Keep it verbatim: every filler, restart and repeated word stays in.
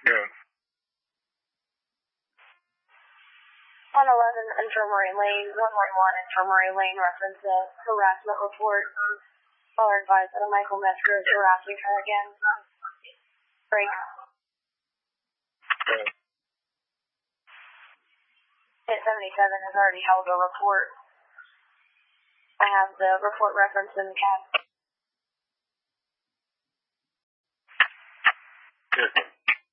Yeah. one eleven Infirmary Lane, one one one Infirmary Lane, reference a harassment report. Caller advised that a Michael Metzger is harassing her again. Break. Yeah. Hit seventy-seven has already held a report. I have the report reference in the cab.